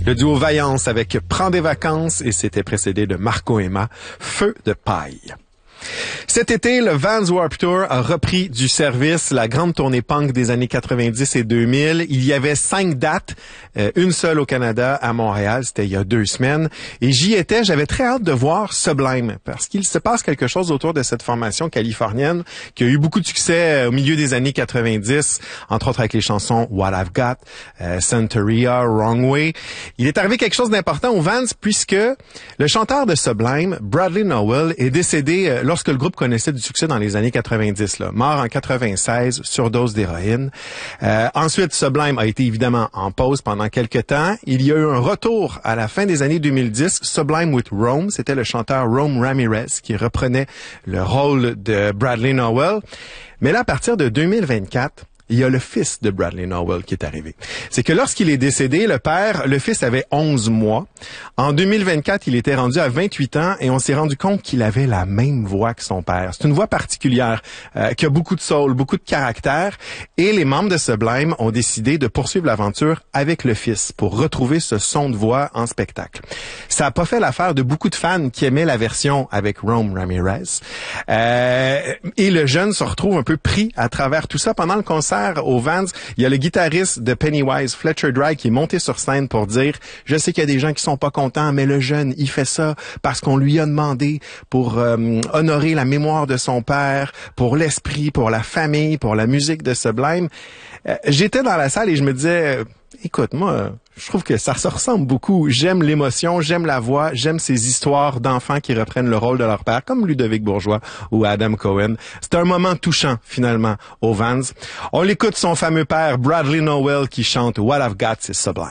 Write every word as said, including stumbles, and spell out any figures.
Le duo Vaillance avec Prends des vacances et c'était précédé de Marco Emma, Feu de paille. Cet été, le Vans Warped Tour a repris du service, la grande tournée punk des années quatre-vingt-dix et deux mille. Il y avait cinq dates, euh, une seule au Canada, à Montréal, c'était il y a deux semaines. Et j'y étais, j'avais très hâte de voir Sublime, parce qu'il se passe quelque chose autour de cette formation californienne qui a eu beaucoup de succès au milieu des années quatre-vingt-dix, entre autres avec les chansons What I've Got, euh, Santeria, Wrong Way. Il est arrivé quelque chose d'important au Vans, puisque le chanteur de Sublime, Bradley Nowell, est décédé euh, lorsque le groupe connaissait du succès dans les années quatre-vingt-dix, là, mort en quatre-vingt-seize, surdose d'héroïne. Euh, ensuite, Sublime a été évidemment en pause pendant quelques temps. Il y a eu un retour à la fin des années deux mille dix, Sublime with Rome. C'était le chanteur Rome Ramirez qui reprenait le rôle de Bradley Nowell. Mais là, à partir de deux mille vingt-quatre, il y a le fils de Bradley Nowell qui est arrivé. C'est que lorsqu'il est décédé, le père, le fils avait onze mois. En deux mille vingt-quatre, il était rendu à vingt-huit ans et on s'est rendu compte qu'il avait la même voix que son père. C'est une voix particulière, euh, qui a beaucoup de soul, beaucoup de caractère. Et les membres de Sublime ont décidé de poursuivre l'aventure avec le fils pour retrouver ce son de voix en spectacle. Ça n'a pas fait l'affaire de beaucoup de fans qui aimaient la version avec Rome Ramirez. Euh, et le jeune se retrouve un peu pris à travers tout ça pendant le concert au Vans. Il y a le guitariste de Pennywise, Fletcher Dry, qui est monté sur scène pour dire « Je sais qu'il y a des gens qui sont pas contents, mais le jeune, il fait ça parce qu'on lui a demandé pour euh, honorer la mémoire de son père, pour l'esprit, pour la famille, pour la musique de Sublime. Euh, » J'étais dans la salle et je me disais euh, « Écoute, moi, je trouve que ça se ressemble beaucoup. J'aime l'émotion, j'aime la voix, j'aime ces histoires d'enfants qui reprennent le rôle de leur père, comme Ludovic Bourgeois ou Adam Cohen. C'est un moment touchant, finalement, au Vans. On l'écoute son fameux père, Bradley Nowell, qui chante « What I've Got, c'est Sublime ».